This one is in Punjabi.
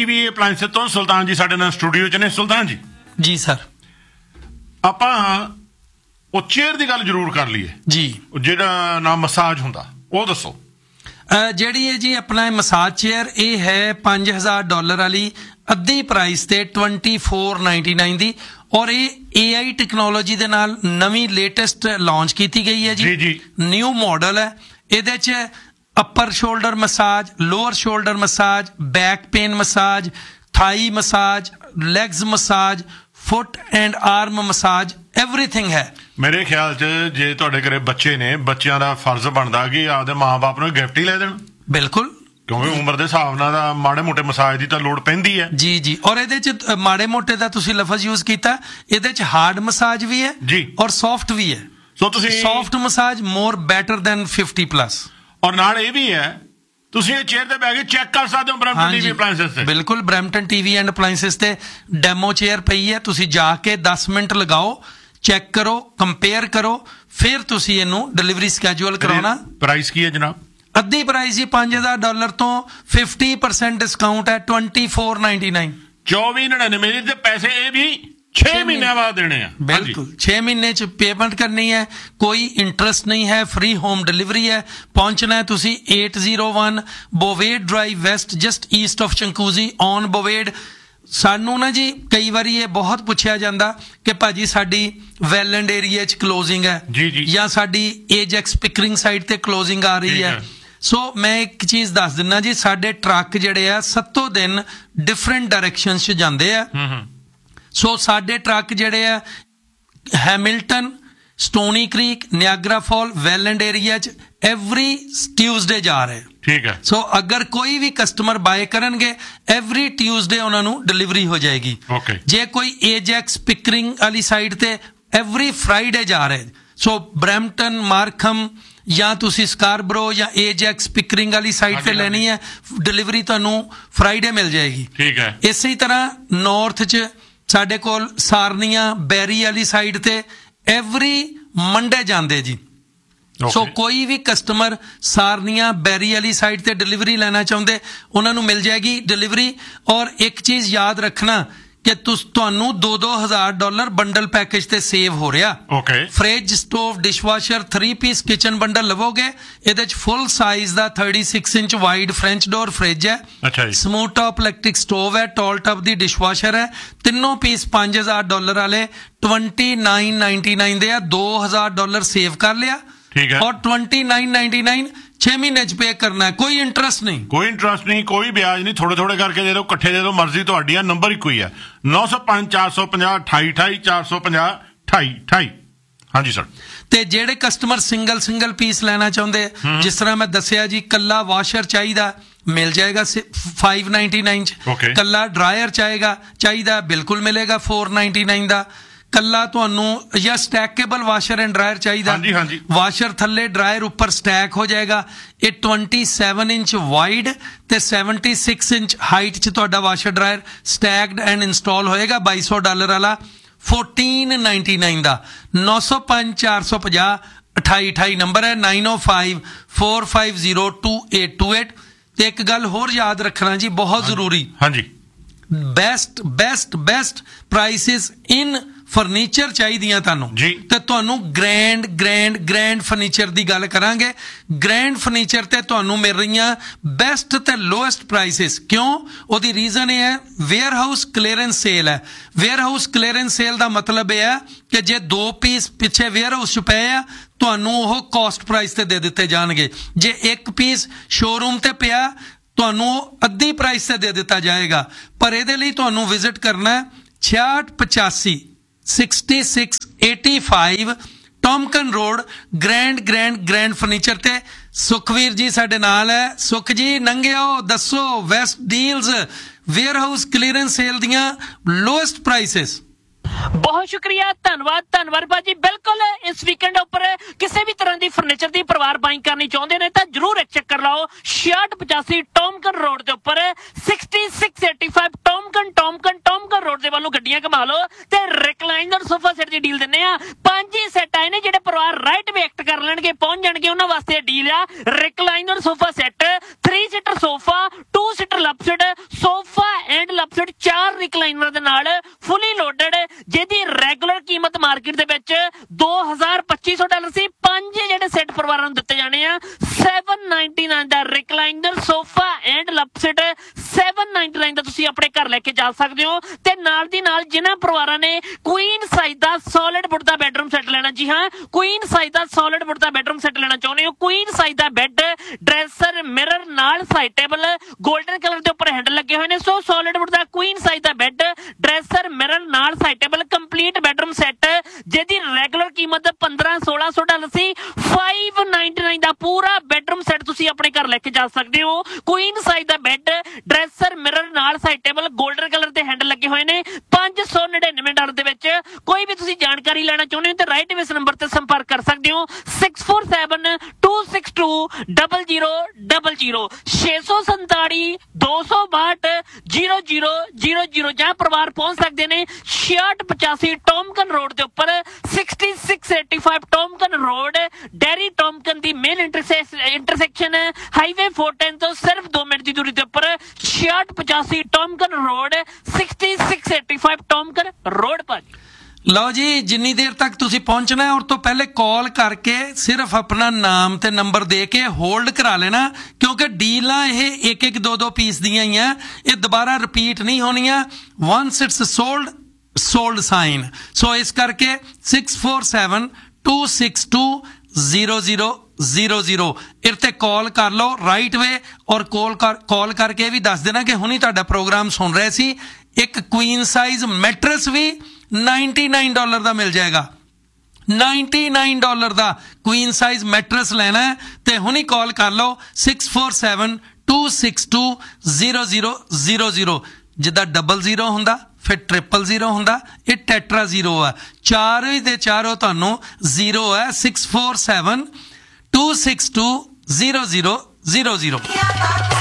TV ਅਪਲਾਈਐਂਸਿਸ ਤੋਂ ਸੁਲਤਾਨ ਜੀ ਸਾਡੇ ਨਾਲ ਸਟੂਡੀਓ 'ਚ ਨੇ। ਸੁਲਤਾਨ ਜੀ ਜੀ ਸਰ, ਆਪਾਂ ਉਹ ਚੇਅਰ ਦੀ ਗੱਲ ਜ਼ਰੂਰ ਕਰ ਲਈਏ ਜੀ। ਜਿਹੜਾ ਨਾ ਮਸਾਜ ਹੁੰਦਾ ਉਹ ਦੱਸੋ। ਜਿਹੜੀ ਹੈ ਜੀ ਆਪਣਾ ਮਸਾਜ ਚੇਅਰ, ਇਹ ਹੈ $5000 ਵਾਲੀ, ਅੱਧੀ ਪ੍ਰਾਈਸ ਤੇ 2499 ਦੀ, ਔਰ ਇਹ AI ਟੈਕਨੋਲੋਜੀ ਦੇ ਨਾਲ ਨਵੀਂ ਲੇਟੈਸਟ ਲਾਂਚ ਕੀਤੀ ਗਈ ਹੈ ਜੀ। ਨਿਊ ਮਾਡਲ ਹੈ। ਇਹਦੇ 'ਚ upper shoulder massage, lower shoulder massage, back pain massage, Thai massage, legs massage, foot and arm massage, everything ਹੈ। ਮੇਰੇ ਖਿਆਲ 'ਚ ਜੇ ਤੁਹਾਡੇ ਘਰੇ ਬੱਚੇ ਨੇ, ਬੱਚਿਆਂ ਦਾ ਫਰਜ਼ ਬਣਦਾ ਕਿ ਆਪਦੇ ਮਾਂ-ਬਾਪ ਨੂੰ ਗਿਫਟ ਹੀ ਲੈ ਦੇਣ। ਬਿਲਕੁਲ, ਕਿਉਂਕਿ ਉਮਰ ਦੇ ਹਿਸਾਬ ਨਾਲ ਤਾਂ ਮਾੜੇ ਮੋਟੇ ਮਸਾਜ ਦੀ ਤਾਂ ਲੋੜ ਪੈਂਦੀ ਹੈ। ਜੀ ਜੀ। ਔਰ ਇਹਦੇ 'ਚ ਮਾੜੇ ਮੋਟੇ ਦਾ ਤੁਸੀਂ ਲਫ਼ਜ਼ ਯੂਜ਼ ਕੀਤਾ, ਇਹਦੇ 'ਚ ਹਾਰਡ ਮਸਾਜ ਵੀ ਹੈ ਜੀ ਔਰ ਸੌਫਟ ਵੀ ਹੈ। ਸੋ ਤੁਸੀਂ ਸੌਫਟ ਮਸਾਜ ਮੋਰ ਬੈਟਰ ਦੈਨ 50+। ਔਰ ਨਾਲ ਇਹ ਵੀ ਹੈ, ਤੁਸੀਂ ਇਹ ਚੇਅਰ ਤੇ ਬਹਿ ਕੇ ਚੈੱਕ ਕਰ ਸਕਦੇ ਹੋ ਬਰੈਂਪਟਨ TV ਅਪਲਾਈਐਂਸਿਸ ਤੇ। ਬਿਲਕੁਲ, ਬਰੈਂਪਟਨ TV ਐਂਡ ਅਪਲਾਈਐਂਸਿਸ ਤੇ ਡੈਮੋ ਚੇਅਰ ਪਈ ਹੈ। ਤੁਸੀਂ ਜਾ ਕੇ 10 ਮਿੰਟ ਲਗਾਓ, ਚੈੱਕ ਕਰੋ, ਕੰਪੇਅਰ ਕਰੋ, ਫਿਰ ਤੁਸੀਂ ਇਹਨੂੰ ਡਿਲੀਵਰੀ ਸਕੈਜੂਅਲ ਕਰਾਉਣਾ। ਪ੍ਰਾਈਸ ਕੀ ਹੈ ਜਨਾਬ? ਅੱਧੀ ਪ੍ਰਾਈਸ ਜੀ $5000 ਤੋਂ 50% ਡਿਸਕਾਊਂਟ ਹੈ, 2499। 2499 ਦੇ ਪੈਸੇ ਇਹ ਵੀ 6 ਮਹੀਨਿਆਂ ਬਾਅਦ ਦੇਣੇ ਆ। ਬਿਲਕੁਲ, 6 ਮਹੀਨੇ ਚ ਪੇਮੈਂਟ ਕਰਨੀ ਹੈ, ਕੋਈ ਇੰਟਰਸਟ ਨਹੀਂ ਹੈ, ਫ੍ਰੀ ਹੋਮ ਡਿਲੀਵਰੀ ਹੈ। ਪਹੁੰਚਣਾ ਹੈ ਤੁਸੀਂ 801 ਬੋਵੇਡ drive West, just East of ਚੰਕੂਜ਼ੀ on ਬੋਵੇਡ। ਸਾਨੂੰ ਨਾ ਜੀ ਕਈ ਵਾਰੀ ਇਹ ਬਹੁਤ ਪੁੱਛਿਆ ਜਾਂਦਾ ਕਿ ਭਾਜੀ ਸਾਡੀ ਵੈਲੈਂਡ ਏਰੀਆ 'ਚ ਕਲੋਜ਼ਿੰਗ ਹੈ ਜਾਂ ਸਾਡੀ ਏਜੈਕਸ ਪਿਕਰਿੰਗ ਸਾਈਡ ਤੇ ਕਲੋਜ਼ਿੰਗ ਆ ਰਹੀ ਹੈ। ਸੋ ਮੈਂ ਇੱਕ ਚੀਜ਼ ਦੱਸ ਦਿੰਦਾ ਜੀ, ਸਾਡੇ ਟਰੱਕ ਜਿਹੜੇ ਆ 7 ਦਿਨ ਡਿਫਰੈਂਟ ਡਾਇਰੈਕਸ਼ਨ 'ਚ ਜਾਂਦੇ ਆ। ਸੋ ਸਾਡੇ ਟਰੱਕ ਜਿਹੜੇ ਆ Hamilton, ਸਟੋਨੀ creek, Niagara fall, ਵੈਲੈਂਡ area 'ਚ ਐਵਰੀ ਟਿਊਜ਼ਡੇ ਜਾ ਰਹੇ। ਠੀਕ ਹੈ। ਸੋ ਅਗਰ ਕੋਈ ਵੀ ਕਸਟਮਰ ਬਾਏ ਕਰਨਗੇ, ਐਵਰੀ ਟਿਊਜ਼ਡੇ ਉਹਨਾਂ ਨੂੰ ਡਿਲੀਵਰੀ ਹੋ ਜਾਏਗੀ। ਜੇ ਕੋਈ ਏਜੈਕਸ ਪਿਕਰਿੰਗ ਵਾਲੀ ਸਾਈਡ ਤੇ ਐਵਰੀ ਫਰਾਈਡੇ ਜਾ ਰਹੇ। ਸੋ ਬਰੈਂਪਟਨ, ਮਾਰਖਮ ਜਾਂ ਤੁਸੀਂ ਸਕਾਰਬਰੋ ਜਾਂ ਏਜੈਕਸ ਪਿਕਰਿੰਗ ਵਾਲੀ ਸਾਈਡ ਤੇ ਲੈਣੀ ਹੈ, ਡਿਲੀਵਰੀ ਤੁਹਾਨੂੰ ਫਰਾਈਡੇ ਮਿਲ ਜਾਏਗੀ। ਠੀਕ ਹੈ। ਇਸੇ ਤਰ੍ਹਾਂ ਨਾਰਥ 'ਚ ਸਾਡੇ ਕੋਲ ਸਾਰਨੀਆਂ, ਬੈਰੀ ਵਾਲੀ ਸਾਈਡ ਤੇ ਐਵਰੀ ਮੰਡੇ ਜਾਂਦੇ ਜੀ। ਸੋ ਕੋਈ ਵੀ ਕਸਟਮਰ ਸਾਰਨੀਆਂ, ਬੈਰੀ ਵਾਲੀ ਸਾਈਡ ਤੇ ਡਿਲੀਵਰੀ ਲੈਣਾ ਚਾਹੁੰਦੇ, ਉਹਨਾਂ ਨੂੰ ਮਿਲ ਜਾਏਗੀ ਡਿਲੀਵਰੀ। ਔਰ ਇੱਕ ਚੀਜ਼ ਯਾਦ ਰੱਖਣਾ ਕਿ ਤੁਹਾਨੂੰ $2,000 ਬੰਡਲ ਪੈਕੇਜ ਤੇ ਸੇਵ ਹੋ ਰਿਹਾ। Fridge, stove, dishwasher, 3 piece kitchen bundle ਲਵੋਗੇ, ਇਹਦੇ 'ਚ ਫੁੱਲ ਸਾਈਜ਼ ਦਾ 36 inch wide French door fridge ਹੈ, ਸਮੂਥ ਟਾਪ ਇਲੈਕਟ੍ਰਿਕ ਸਟੋਵ ਹੈ, ਟਾਲ ਟਾਪ ਦੀ ਡਿਸ਼ਵਾਸ਼ਰ ਹੈ। ਤਿੰਨੋਂ ਪੀਸ $5000 ਵਾਲੇ 2999 ਦੇ ਆ। $2000 ਸੇਵ ਕਰ ਲਿਆ ਔਰ 2999 6 ਮਹੀਨੇ 'ਚ ਪੇ ਕਰਨਾ ਹੈ। ਕੋਈ ਇੰਟਰਸਟ ਨਹੀਂ, ਕੋਈ ਵਿਆਜ ਨਹੀਂ। ਥੋੜੇ ਥੋੜੇ ਕਰਕੇ ਦੇ ਦਿਓ, ਇਕੱਠੇ ਦੇ ਦਿਓ, ਮਰਜ਼ੀ ਤੁਹਾਡੀ ਆ। ਨੰਬਰ ਇੱਕੋ ਹੀ ਹੈ 905 450 2828 450 2828। ਹਾਂਜੀ ਸਰ। ਤੇ ਜਿਹੜੇ ਕਸਟਮਰ ਸਿੰਗਲ ਪੀਸ ਲੈਣਾ ਚਾਹੁੰਦੇ, ਜਿਸ ਤਰ੍ਹਾਂ ਮੈਂ ਦੱਸਿਆ ਜੀ, ਕੱਲਾ ਵਾਸ਼ਰ ਚਾਹੀਦਾ ਮਿਲ ਜਾਏਗਾ 599 'ਚ। ਕੱਲਾ ਡਰਾਇਰ ਚਾਹੀਦਾ ਬਿਲਕੁਲ ਮਿਲੇਗਾ 499 ਦਾ। ਕੱਲਾ ਤੁਹਾਨੂੰ ਜਾਂ ਸਟੈਕੇਬਲ ਵਾਸ਼ਰ ਐਂਡ ਡਰਾਇਰ ਚਾਹੀਦਾ, ਵਾਸ਼ਰ ਥੱਲੇ ਡਰਾਇਰ ਉੱਪਰ ਸਟੈਕ ਹੋ ਜਾਏਗਾ। ਇਹ 27 ਇੰਚ ਵਾਈਡ ਤੇ 76 ਇੰਚ ਹਾਈਟ 'ਚ ਤੁਹਾਡਾ washer dryer stacked and install ਹੋਏਗਾ। $2200 ਵਾਲਾ 1499 ਦਾ। 905 450 2828 ਨੰਬਰ ਹੈ, 905 450 2828। ਤੇ ਇੱਕ ਗੱਲ ਹੋਰ ਯਾਦ ਰੱਖਣਾ ਜੀ, ਬਹੁਤ ਜ਼ਰੂਰੀ, ਬੈਸਟ ਪ੍ਰਾਈਸਿਸ ਇਨ ਫਰਨੀਚਰ ਚਾਹੀਦੀਆਂ ਤੁਹਾਨੂੰ ਤੇ ਤੁਹਾਨੂੰ ਗ੍ਰੈਂਡ ਫਰਨੀਚਰ ਦੀ ਗੱਲ ਕਰਾਂਗੇ। ਗ੍ਰੈਂਡ ਫਰਨੀਚਰ ਤੇ ਤੁਹਾਨੂੰ ਮਿਲ ਰਹੀਆਂ ਬੈਸਟ ਤੇ ਲੋਐਸਟ ਪ੍ਰਾਈਸਿਸ। ਕਿਉਂ? ਉਹਦੀ ਰੀਜ਼ਨ ਇਹ ਹੈ, ਵੇਅਰ ਹਾਊਸ ਕਲੀਅਰੈਂਸ ਸੇਲ ਹੈ। ਵੇਅਰ ਹਾਊਸ ਕਲੀਅਰੈਂਸ ਸੇਲ ਦਾ ਮਤਲਬ ਇਹ ਹੈ ਕਿ ਜੇ 2 ਪੀਸ ਪਿੱਛੇ ਵੇਅਰ ਹਾਊਸ 'ਚ ਪਏ ਆ, ਤੁਹਾਨੂੰ ਉਹ ਕਾਸਟ ਪ੍ਰਾਈਸ ਤੇ ਦੇ ਦਿੱਤੇ ਜਾਣਗੇ। ਜੇ 1 ਪੀਸ ਸ਼ੋਰੂਮ ਤੇ ਪਿਆ, ਤੁਹਾਨੂੰ ਅੱਧੀ ਪ੍ਰਾਈਸ ਤੇ ਦੇ ਦਿੱਤਾ ਜਾਏਗਾ। ਪਰ ਇਹਦੇ ਲਈ ਤੁਹਾਨੂੰ ਵਿਜ਼ਿਟ ਕਰਨਾ ਹੈ 6685 6685 ਟੌਮਕਨ ਰੋਡ, ਗ੍ਰੈਂਡ ਫਰਨੀਚਰ ਤੇ। ਸੁਖਵੀਰ ਜੀ ਸਾਡੇ ਨਾਲ ਹੈ। ਸੁਖ ਜੀ ਨੰਗਿਓ, ਦੱਸੋ West deals wear house clearance sale ਦੀਆਂ ਲੋਐਸਟ ਪ੍ਰਾਈਸਿਸ। ਬਹੁਤ ਸ਼ੁਕਰੀਆ, ਧੰਨਵਾਦ ਭਾਜੀ। ਬਿਲਕੁਲ, ਇਸ ਵੀਕਐਂਡ ਉੱਪਰ ਕਿਸੇ ਵੀ ਤਰ੍ਹਾਂ ਦੀ ਫਰਨੀਚਰ ਦੀ ਪਰਿਵਾਰ ਬਾਈਂਗ ਕਰਨੀ ਚਾਹੁੰਦੇ ਨੇ ਤਾਂ ਜਰੂਰ ਇੱਕ ਚੱਕਰ ਲਾਓ 6685 ਟੌਮਕਨ ਰੋਡ ਦੇ ਉੱਪਰ। 6685 ਟੌਮਕਨ ਰੋਡ ਦੇ ਵੱਲੋਂ ਗੱਡੀਆਂ ਘੁਮਾ ਲਓ ਤੇ ਰਿਕਲਾਈਨਰ ਸੋਫਾ ਸੈਟ ਦੀ ਡੀਲ ਦਿੰਨੇ ਆ। 5 ਹੀ ਸੈੱਟ ਆਏ ਨੇ ਜਿਹੜੇ ਪਰਿਵਾਰ ਰਾਈਟ ਵੇ ਐਕਟ ਕਰ ਲੈਣਗੇ, ਪਹੁੰਚ ਜਾਣਗੇ, ਉਹਨਾਂ ਵਾਸਤੇ ਡੀਲ ਆ recliner sofa set, 3 seater sofa, 2 seater love seat sofa and 4 recliner ਦੇ ਨਾਲ ਫੁੱਲੀ ਲੋਡਡ, ਜਿਹਦੀ ਰੈਗੂਲਰ ਕੀਮਤ ਮਾਰਕੀਟ ਦੇ ਵਿੱਚ $2,2500 ਸੀ। 5 ਜਿਹੜੇ ਸੈੱਟ ਪਰਿਵਾਰਾਂ ਨੂੰ ਦਿੱਤੇ ਜਾਣੇ ਆ। 799 ਦਾ recliner sofa and love seat 799 ਦਾ ਤੁਸੀਂ ਆਪਣੇ ਘਰ ਲੈ ਕੇ ਜਾ ਸਕਦੇ ਹੋ। ਤੇ ਨਾਲ ਦੀ ਨਾਲ ਜਿਨ੍ਹਾਂ ਪਰਿਵਾਰਾਂ ਨੇ ਕੁਈਨ ਸਾਈਜ਼ ਦਾ ਸੋਲਿਡ ਵੁੱਡ ਦਾ ਬੈਡਰੂਮ ਸੈੱਟ ਲੈਣਾ, ਜੀ ਹਾਂ, ਕੁਈਨ ਸਾਈਜ਼ ਦਾ ਸੋਲਿਡ ਵੁੱਡ ਦਾ ਬੈਡਰੂਮ ਸੈੱਟ ਲੈਣਾ ਚਾਹੁੰਦੇ ਹੋ, ਕੁਈਨ ਸਾਈਜ਼ ਦਾ ਬੈੱਡ, ਡਰੈਸਰ, ਮਿਰਰ ਨਾਲ ਸਾਈਡ ਟੇਬਲ, 골ਡਨ ਕਲਰ ਦੇ ਉੱਪਰ ਹੈਂਡਲ ਲੱਗੇ ਹੋਏ ਨੇ। ਸੋ ਸੋਲਿਡ ਵੁੱਡ ਦਾ ਕੁਈਨ ਸਾਈਜ਼ ਦਾ ਬੈੱਡ, ਡਰੈਸਰ, ਮਿਰਰ ਨਾਲ side table, complete bedroom set, ਜਿਹਦੀ ਰੈਗੂਲਰ ਕੀਮਤ $1,500-1,600 ਸੀ। 599 ਦਾ ਪੂਰਾ ਬੈਡਰੂਮ ਸੈੱਟ ਤੁਸੀਂ ਆਪਣੇ ਘਰ ਲੈ ਕੇ ਜਾ ਸਕਦੇ ਹੋ। ਕੁਈਨ ਸਾਈਜ਼ ਦਾ ਬੈੱਡ, ਡਰੈਸਰ, ਮਿਰਰ ਨਾਲ ਸਾਈਡ ਟੇਬਲ, 골ਡਨ ਕਲਰ ਦੇ ਹੈਂਡਲ ਲੱਗੇ ਹੋਏ ਨੇ। $599 ਦੇ ਵਿੱਚ। ਕੋਈ ਵੀ ਤੁਸੀਂ ਜਾਣਕਾਰੀ ਲੈਣਾ ਚਾਹੁੰਦੇ ਹੋ ਤੇ ਰਾਈਟ ਇਸ ਨੰਬਰ ਤੇ ਸੰਪਰਕ ਕਰ ਸਕਦੇ ਹੋ 6472620000 647-262-0000 ਜਾਂ ਪਰਿਵਾਰ ਪਹੁੰਚ ਸਕਦੇ ਨੇ 6685 ਟੌਮਕਨ ਰੋਡ ਦੇ ਉੱਪਰ 6685 ਟੌਮਕਨ ਰੋਡ, ਡੈਰੀ ਟੌਮਕਨ ਦੀ ਮੇਨ ਇੰਟਰਸੈਕਸ਼ਨ ਹਾਈਵੇ 410 ਤੋਂ ਸਿਰਫ 2 ਮਿੰਟ ਦੀ ਦੂਰੀ ਦੇ ਉੱਪਰ 6685 ਟੌਮਕਨ ਰੋਡ 6685 ਟੌਮਕਨ ਰੋਡ ਭਾਜੀ। ਲਓ ਜੀ, ਜਿੰਨੀ ਦੇਰ ਤੱਕ ਤੁਸੀਂ ਪਹੁੰਚਣਾ ਹੈ, ਉਸ ਤੋਂ ਪਹਿਲੇ ਕਾਲ ਕਰਕੇ ਸਿਰਫ ਆਪਣਾ ਨਾਮ ਤੇ ਨੰਬਰ ਦੇ ਕੇ ਹੋਲਡ ਕਰਾ ਲੈਣਾ, ਕਿਉਂਕਿ ਡੀਲਾਂ ਇਹ 1-1 2-2 ਪੀਸ ਦੀਆਂ ਹੀ ਆ, ਇਹ ਦੁਬਾਰਾ ਰਿਪੀਟ ਨਹੀਂ ਹੋਣੀਆਂ। once it's sold sign। ਸੋ ਇਸ ਕਰਕੇ 6472620000 ਤੇ ਕਾਲ ਕਰ ਲਓ ਰਾਈਟ ਵੇ, ਔਰ ਕਾਲ ਕਰਕੇ ਵੀ ਦੱਸ ਦੇਣਾ ਕਿ ਹੁਣੀ ਤੁਹਾਡਾ ਪ੍ਰੋਗਰਾਮ ਸੁਣ ਰਹੇ ਸੀ। ਇੱਕ ਕੁਈਨ ਸਾਈਜ਼ ਮੈਟਰਸ ਵੀ $99 ਦਾ ਮਿਲ ਜਾਏਗਾ। $99 ਦਾ ਕੁਈਨ ਸਾਈਜ਼ ਮੈਟਰਸ ਲੈਣਾ ਹੈ ਤੇ ਹੁਣੀ ਕਾਲ ਕਰ ਲਓ 6472620000। ਜਿੱਦਾਂ 00 ਹੁੰਦਾ ਫਿਰ 000 ਹੁੰਦਾ, ਇਹ ਟੈਟਰਾ 0 ਆ। 4 ਦੇ ਚਾਰੋਂ ਤੁਹਾਨੂੰ 0 ਹੈ। 6472620000।